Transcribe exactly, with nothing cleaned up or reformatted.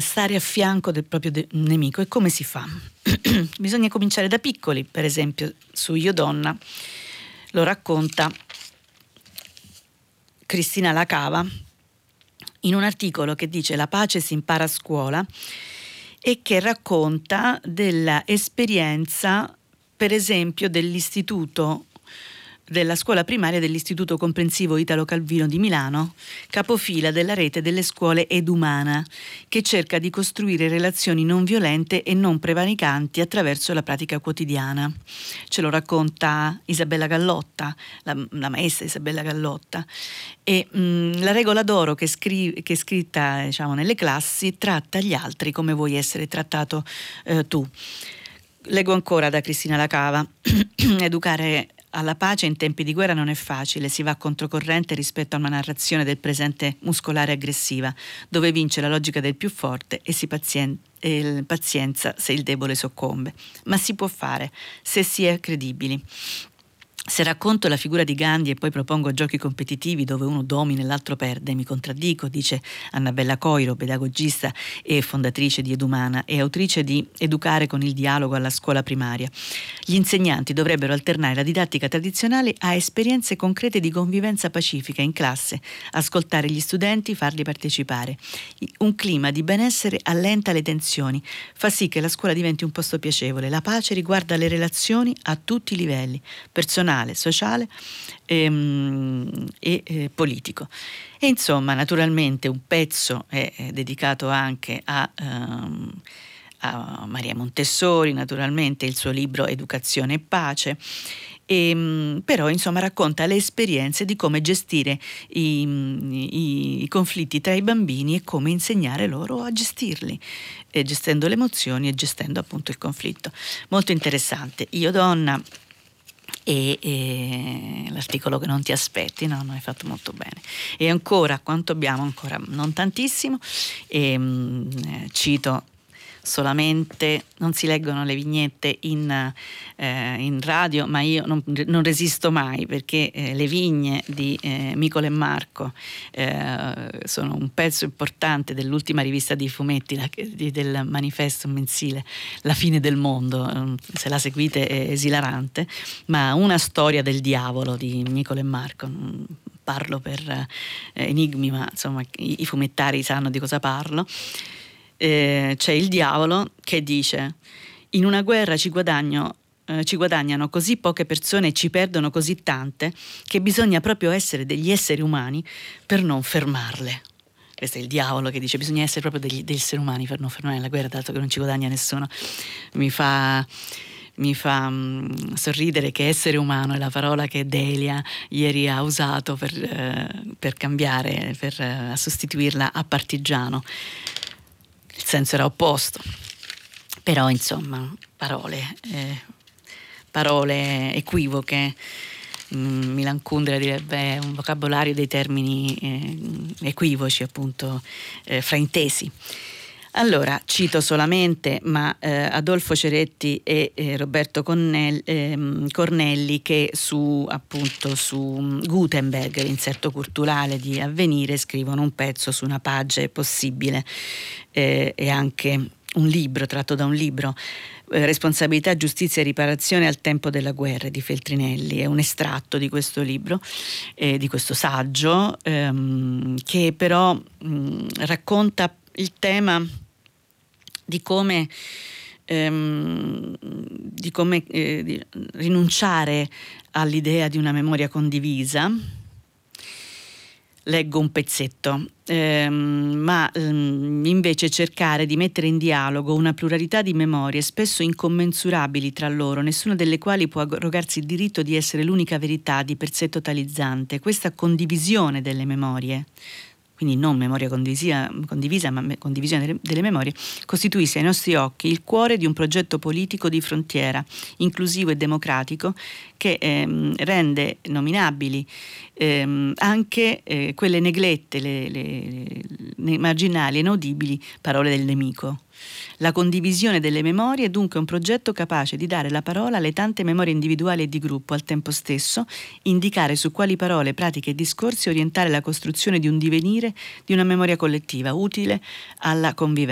stare a fianco del proprio de- nemico. E come si fa? Bisogna cominciare da piccoli. Per esempio su Io Donna lo racconta Cristina Lacava in un articolo che dice "La pace si impara a scuola", e che racconta della esperienza, per esempio, dell'istituto della scuola primaria dell'Istituto Comprensivo Italo Calvino di Milano, capofila della rete delle scuole Edumana, che cerca di costruire relazioni non violente e non prevaricanti attraverso la pratica quotidiana. Ce lo racconta Isabella Gallotta, la, la maestra Isabella Gallotta. E mh, la regola d'oro che, scri- che è scritta, diciamo, nelle classi: tratta gli altri come vuoi essere trattato eh, tu. Leggo ancora da Cristina Lacava. Educare alla pace in tempi di guerra non è facile, si va controcorrente rispetto a una narrazione del presente muscolare aggressiva, dove vince la logica del più forte e si pazien- e pazienza se il debole soccombe. Ma si può fare, se si è credibili. Se racconto la figura di Gandhi e poi propongo giochi competitivi dove uno domina e l'altro perde, mi contraddico, dice Annabella Coiro, pedagogista e fondatrice di Edumana e autrice di Educare con il dialogo alla scuola primaria. Gli insegnanti dovrebbero alternare la didattica tradizionale a esperienze concrete di convivenza pacifica in classe, ascoltare gli studenti, farli partecipare. Un clima di benessere allenta le tensioni, fa sì che la scuola diventi un posto piacevole. La pace riguarda le relazioni a tutti i livelli, personali, sociale ehm, e eh, politico. E insomma, naturalmente un pezzo è, è dedicato anche a, um, a Maria Montessori, naturalmente il suo libro Educazione e Pace. E, però insomma racconta le esperienze di come gestire i, i, i conflitti tra i bambini e come insegnare loro a gestirli, e gestendo le emozioni e gestendo appunto il conflitto. Molto interessante. Io Donna e, e l'articolo Che non ti aspetti, no, non hai fatto molto bene. E ancora, quanto abbiamo? Ancora non tantissimo, e, mh, cito solamente, non si leggono le vignette in, eh, in radio, ma io non, non resisto mai, perché eh, le vigne di eh, Micol e Marco eh, sono un pezzo importante dell'ultima rivista di fumetti, la, di, del manifesto mensile La fine del mondo. Se la seguite è esilarante, ma una storia del diavolo di Micol e Marco. Parlo per eh, enigmi, ma insomma i, i fumettari sanno di cosa parlo. Eh, c'è il diavolo che dice: in una guerra ci guadagno eh, ci guadagnano così poche persone e ci perdono così tante che bisogna proprio essere degli esseri umani per non fermarle. Questo è il diavolo che dice: bisogna essere proprio degli, degli esseri umani per non fermare la guerra, dato che non ci guadagna nessuno. Mi fa mi fa um, sorridere che essere umano è la parola che Delia ieri ha usato per, eh, per cambiare, per uh, sostituirla a partigiano. Il senso era opposto, però insomma parole eh, parole equivoche. mm, Milan Kundera direbbe un vocabolario dei termini eh, equivoci, appunto eh, fraintesi. Allora, cito solamente, ma eh, Adolfo Ceretti e eh, Roberto Connell, ehm, Cornelli, che su appunto su Gutenberg, l'inserto culturale di Avvenire, scrivono un pezzo su una pagina possibile eh, e anche un libro tratto da un libro, eh, Responsabilità, giustizia e riparazione al tempo della guerra di Feltrinelli. È un estratto di questo libro, eh, di questo saggio, ehm, che però mh, racconta il tema di come, ehm, di come eh, di rinunciare all'idea di una memoria condivisa. Leggo un pezzetto, ehm, ma ehm, invece cercare di mettere in dialogo una pluralità di memorie spesso incommensurabili tra loro, nessuna delle quali può arrogarsi il diritto di essere l'unica verità di per sé totalizzante. Questa condivisione delle memorie, quindi non memoria condivisa, condivisa ma me- condivisione delle, delle memorie, costituisce ai nostri occhi il cuore di un progetto politico di frontiera, inclusivo e democratico, che ehm, rende nominabili ehm, anche eh, quelle neglette, le, le, le marginali e inaudibili parole del nemico. La condivisione delle memorie è dunque un progetto capace di dare la parola alle tante memorie individuali e di gruppo al tempo stesso, indicare su quali parole, pratiche e discorsi orientare la costruzione di un divenire di una memoria collettiva utile alla convivenza.